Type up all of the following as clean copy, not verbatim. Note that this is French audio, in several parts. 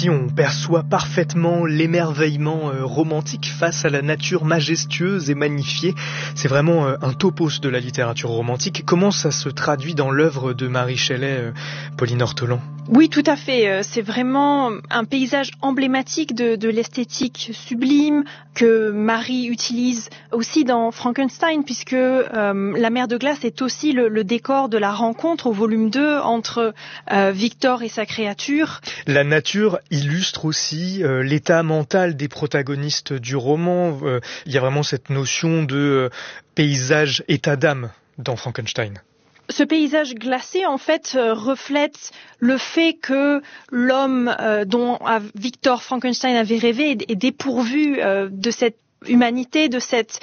ici, on perçoit parfaitement l'émerveillement romantique face à la nature majestueuse et magnifiée. C'est vraiment un topos de la littérature romantique. Comment ça se traduit dans l'œuvre de Mary Shelley, Pauline Ortolan ? Oui, tout à fait. C'est vraiment un paysage emblématique de l'esthétique sublime que Mary utilise aussi dans Frankenstein, puisque La mer de glace est aussi le décor de la rencontre au volume 2 entre Victor et sa créature. La nature illustre aussi l'état mental des protagonistes du roman. Il y a vraiment cette notion de paysage état d'âme dans Frankenstein. Ce paysage glacé, en fait, reflète le fait que l'homme dont Victor Frankenstein avait rêvé est dépourvu de cette humanité, de cette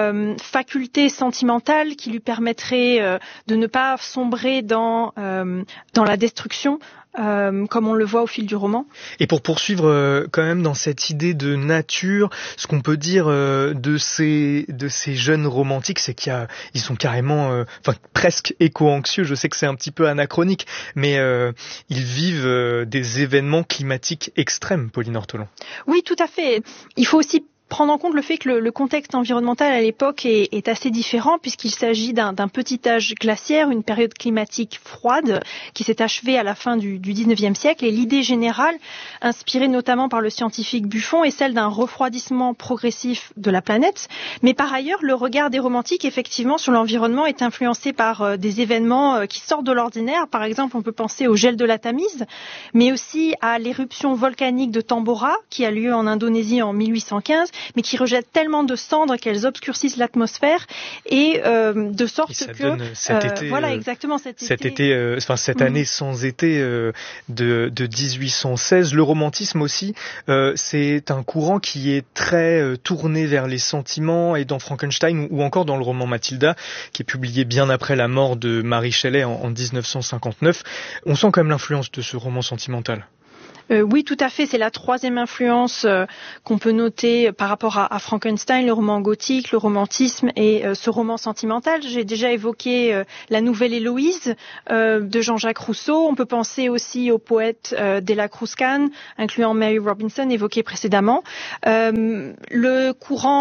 faculté sentimentale qui lui permettrait de ne pas sombrer dans la destruction. Comme on le voit au fil du roman. Et pour poursuivre quand même dans cette idée de nature, ce qu'on peut dire de ces jeunes romantiques, c'est ils sont carrément, presque éco-anxieux. Je sais que c'est un petit peu anachronique, mais ils vivent des événements climatiques extrêmes, Pauline Ortolan. Oui, tout à fait. Il faut aussi prendre en compte le fait que le contexte environnemental à l'époque est assez différent, puisqu'il s'agit d'un petit âge glaciaire, une période climatique froide qui s'est achevée à la fin du 19e siècle. Et l'idée générale, inspirée notamment par le scientifique Buffon, est celle d'un refroidissement progressif de la planète. Mais par ailleurs, le regard des romantiques, effectivement, sur l'environnement est influencé par des événements qui sortent de l'ordinaire. Par exemple, on peut penser au gel de la Tamise, mais aussi à l'éruption volcanique de Tambora, qui a lieu en Indonésie en 1815, mais qui rejettent tellement de cendres qu'elles obscurcissent l'atmosphère et de sorte que voilà exactement cette année sans été de 1816. Le romantisme aussi, c'est un courant qui est très tourné vers les sentiments, et dans Frankenstein ou encore dans le roman Mathilda, qui est publié bien après la mort de Mary Shelley en 1959, on sent quand même l'influence de ce roman sentimental. Oui, tout à fait. C'est la troisième influence qu'on peut noter par rapport à Frankenstein, le roman gothique, le romantisme et ce roman sentimental. J'ai déjà évoqué La Nouvelle Héloïse de Jean-Jacques Rousseau. On peut penser aussi au poète Della Cruz-Can, incluant Mary Robinson, évoqué précédemment. Le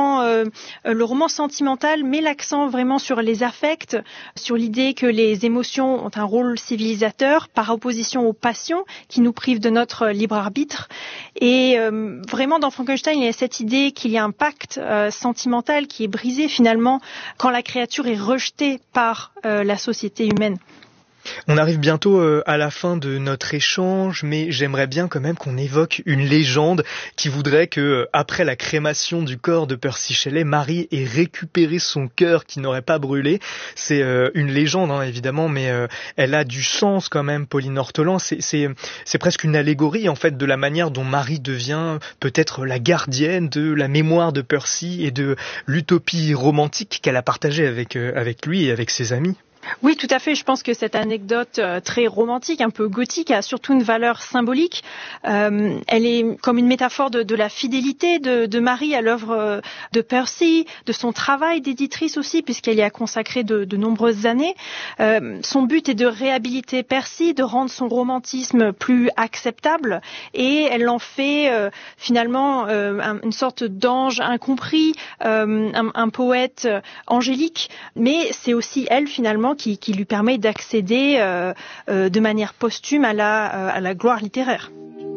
roman sentimental met l'accent vraiment sur les affects, sur l'idée que les émotions ont un rôle civilisateur par opposition aux passions qui nous privent de notre libre arbitre. Et vraiment dans Frankenstein, il y a cette idée qu'il y a un pacte sentimental qui est brisé finalement quand la créature est rejetée par la société humaine. On arrive bientôt à la fin de notre échange, mais j'aimerais bien quand même qu'on évoque une légende qui voudrait que, après la crémation du corps de Percy Shelley, Mary ait récupéré son cœur qui n'aurait pas brûlé. C'est une légende, évidemment, mais elle a du sens quand même, Pauline Ortolan. C'est presque une allégorie en fait de la manière dont Mary devient peut-être la gardienne de la mémoire de Percy et de l'utopie romantique qu'elle a partagée avec lui et avec ses amis. Oui, tout à fait. Je pense que cette anecdote très romantique, un peu gothique, a surtout une valeur symbolique. Elle est comme une métaphore de la fidélité de Mary à l'œuvre de Percy, de son travail d'éditrice aussi, puisqu'elle y a consacré de nombreuses années. Son but est de réhabiliter Percy, de rendre son romantisme plus acceptable, et elle en fait finalement une sorte d'ange incompris, un poète angélique, mais c'est aussi elle finalement qui lui permet d'accéder de manière posthume à la gloire littéraire.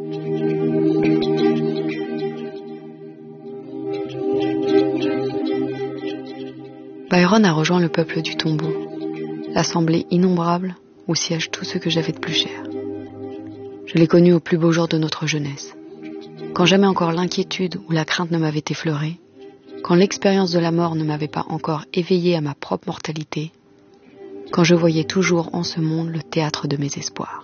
Byron a rejoint le peuple du tombeau, l'assemblée innombrable où siège tout ce que j'avais de plus cher. Je l'ai connu au plus beau jour de notre jeunesse, quand jamais encore l'inquiétude ou la crainte ne m'avait effleuré, quand l'expérience de la mort ne m'avait pas encore éveillé à ma propre mortalité, quand je voyais toujours en ce monde le théâtre de mes espoirs.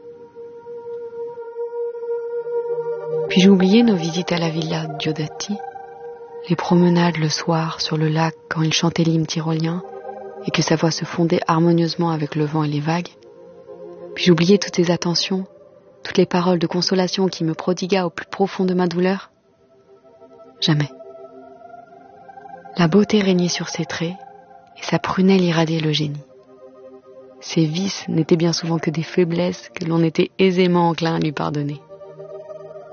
Puis j'ai oublié nos visites à la villa Diodati, les promenades le soir sur le lac quand il chantait l'hymne tyrolien et que sa voix se fondait harmonieusement avec le vent et les vagues. Puis j'ai oublié toutes ces attentions, toutes les paroles de consolation qu'il me prodigua au plus profond de ma douleur. Jamais. La beauté régnait sur ses traits et sa prunelle irradiait le génie. Ses vices n'étaient bien souvent que des faiblesses que l'on était aisément enclin à lui pardonner.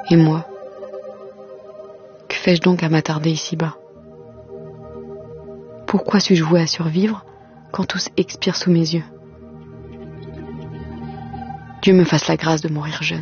Et moi, que fais-je donc à m'attarder ici-bas? Pourquoi suis-je vouée à survivre quand tous expirent sous mes yeux? Dieu me fasse la grâce de mourir jeune.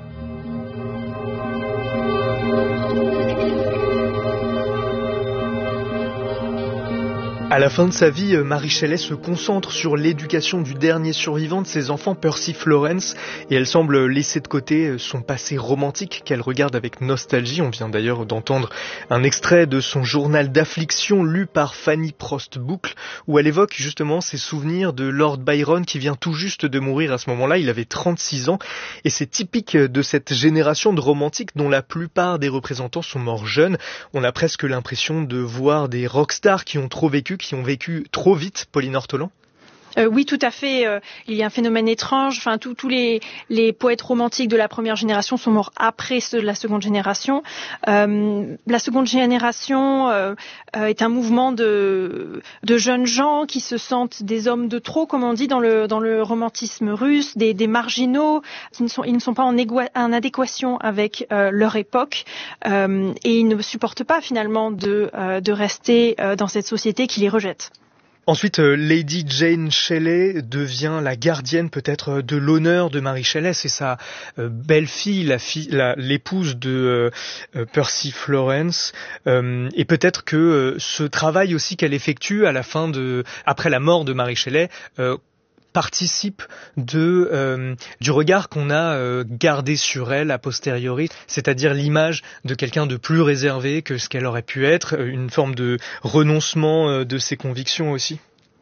À la fin de sa vie, Mary Shelley se concentre sur l'éducation du dernier survivant de ses enfants, Percy Florence, et elle semble laisser de côté son passé romantique qu'elle regarde avec nostalgie. On vient d'ailleurs d'entendre un extrait de son journal d'affliction lu par Fanny Prost-Boucle, où elle évoque justement ses souvenirs de Lord Byron qui vient tout juste de mourir à ce moment-là. Il avait 36 ans, et c'est typique de cette génération de romantiques dont la plupart des représentants sont morts jeunes. On a presque l'impression de voir des rockstars qui ont vécu trop vite, Pauline Ortolan. Oui, tout à fait. Il y a un phénomène étrange. Enfin, tous les poètes romantiques de la première génération sont morts après ceux de la seconde génération. La seconde génération est un mouvement de jeunes gens qui se sentent des hommes de trop, comme on dit dans le romantisme russe, des marginaux. Ils ne sont pas en adéquation avec leur époque et ils ne supportent pas finalement de rester dans cette société qui les rejette. Ensuite, Lady Jane Shelley devient la gardienne peut-être de l'honneur de Mary Shelley. C'est sa belle-fille, l'épouse de Percy Florence. Et peut-être que ce travail aussi qu'elle effectue après la mort de Mary Shelley, participe du regard qu'on a gardé sur elle a posteriori, c'est-à-dire l'image de quelqu'un de plus réservé que ce qu'elle aurait pu être, une forme de renoncement de ses convictions aussi.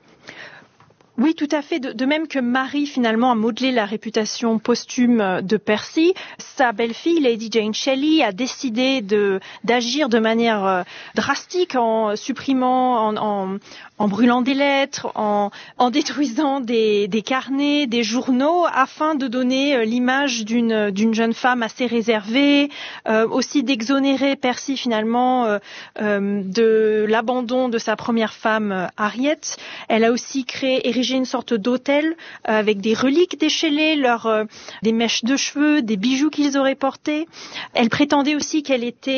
Oui, tout à fait. De même que Marie, finalement, a modelé la réputation posthume de Percy, sa belle-fille, Lady Jane Shelley, a décidé d'agir de manière drastique en supprimant, en brûlant des lettres, en détruisant des carnets, des journaux, afin de donner l'image d'une jeune femme assez réservée, aussi d'exonérer Percy, finalement, de l'abandon de sa première femme, Harriet. Elle a aussi érigé une sorte d'autel avec des reliques des Shelley, des mèches de cheveux, des bijoux qu'ils auraient portés. Elle prétendait aussi qu'elle était